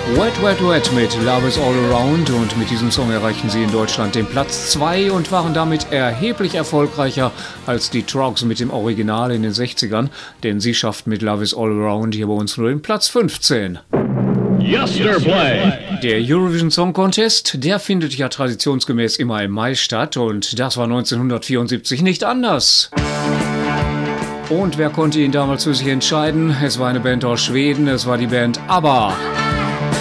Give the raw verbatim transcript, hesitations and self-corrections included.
Wet, Wet, Wet mit Love is All Around, und mit diesem Song erreichten sie in Deutschland den Platz zwei und waren damit erheblich erfolgreicher als die Troggs mit dem Original in den sechzigern, denn sie schafften mit Love is All Around hier bei uns nur den Platz fünfzehn. Yesterplay. Der Eurovision Song Contest, der findet ja traditionsgemäß immer im Mai statt, und das war neunzehnhundertvierundsiebzig nicht anders. Und wer konnte ihn damals für sich entscheiden? Es war eine Band aus Schweden, es war die Band ABBA.